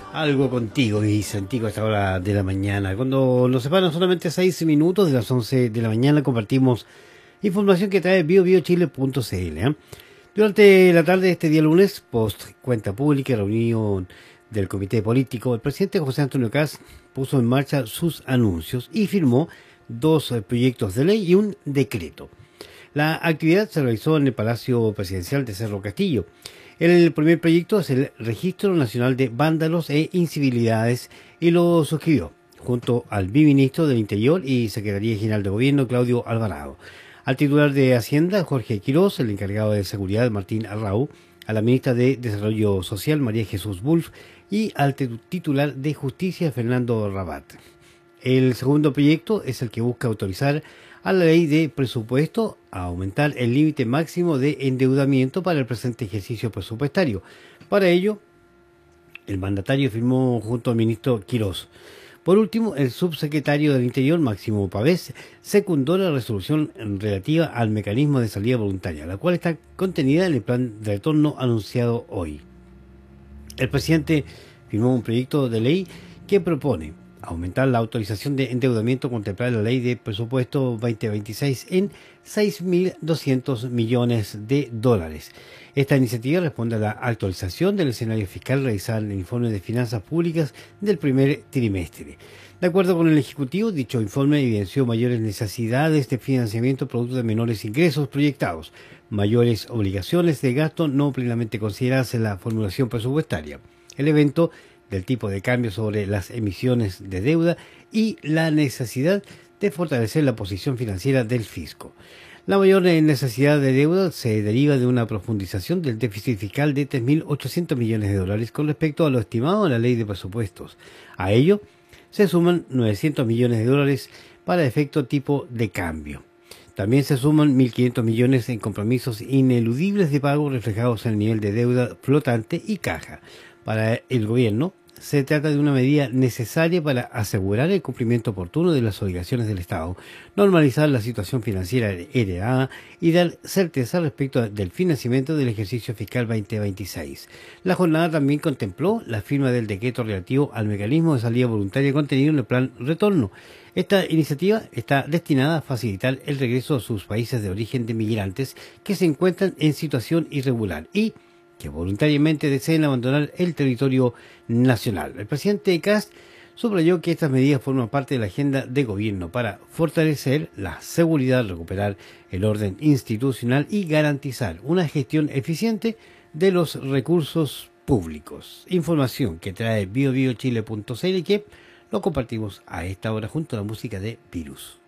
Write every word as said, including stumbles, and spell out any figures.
Algo contigo, Vicentico, a esta hora de la mañana. Cuando nos separan solamente seis minutos de las once de la mañana, compartimos información que trae bio bio chile punto c l. ¿eh? Durante la tarde de este día lunes, post cuenta pública y reunión del comité político, el presidente José Antonio Kast puso en marcha sus anuncios y firmó dos eh, proyectos de ley y un decreto. La actividad se realizó en el Palacio Presidencial de Cerro Castillo. El primer proyecto es el Registro Nacional de Vándalos e Incivilidades y lo suscribió junto al viceministro del Interior y Secretaría General de Gobierno, Claudio Alvarado, al titular de Hacienda, Jorge Quirós, el encargado de Seguridad, Martín Arrau, a la ministra de Desarrollo Social, María Jesús Wolf, y al titular de Justicia, Fernando Rabat. El segundo proyecto es el que busca autorizar a la ley de presupuesto a aumentar el límite máximo de endeudamiento para el presente ejercicio presupuestario. Para ello, el mandatario firmó junto al ministro Quirós. Por último, el subsecretario del Interior, Máximo Pavés, secundó la resolución relativa al mecanismo de salida voluntaria, la cual está contenida en el plan de retorno anunciado hoy. El presidente firmó un proyecto de ley que propone aumentar la autorización de endeudamiento contemplada en la ley de presupuesto veinte veintiséis en seis mil doscientos millones de dólares. Esta iniciativa responde a la actualización del escenario fiscal realizada en el informe de finanzas públicas del primer trimestre. De acuerdo con el Ejecutivo, dicho informe evidenció mayores necesidades de financiamiento producto de menores ingresos proyectados, mayores obligaciones de gasto no plenamente consideradas en la formulación presupuestaria. El evento del tipo de cambio sobre las emisiones de deuda y la necesidad de fortalecer la posición financiera del fisco. La mayor necesidad de deuda se deriva de una profundización del déficit fiscal de tres mil ochocientos millones de dólares con respecto a lo estimado en la ley de presupuestos. A ello se suman novecientos millones de dólares para efecto tipo de cambio. También se suman mil quinientos millones en compromisos ineludibles de pago reflejados en el nivel de deuda flotante y caja. Para el gobierno, se trata de una medida necesaria para asegurar el cumplimiento oportuno de las obligaciones del Estado, normalizar la situación financiera heredada y dar certeza respecto del financiamiento del ejercicio fiscal veinte veintiséis. La jornada también contempló la firma del decreto relativo al mecanismo de salida voluntaria contenido en el plan retorno. Esta iniciativa está destinada a facilitar el regreso a sus países de origen de migrantes que se encuentran en situación irregular y que voluntariamente deseen abandonar el territorio nacional. El presidente Kast subrayó que estas medidas forman parte de la agenda de gobierno para fortalecer la seguridad, recuperar el orden institucional y garantizar una gestión eficiente de los recursos públicos. Información que trae bio bio chile punto c l y que lo compartimos a esta hora junto a la música de Virus.